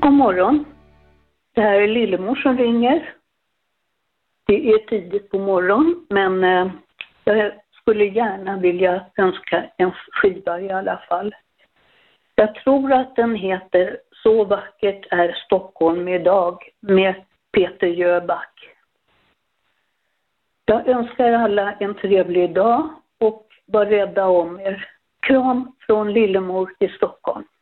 God morgon. Det här är Lillemor som ringer. Det är tidigt på morgon, men jag skulle gärna vilja önska en skiva i alla fall. Jag tror att den heter Så vackert är Stockholm idag med Peter Jöback. Jag önskar alla en trevlig dag och var rädda om er. Kram från Lillemor i Stockholm.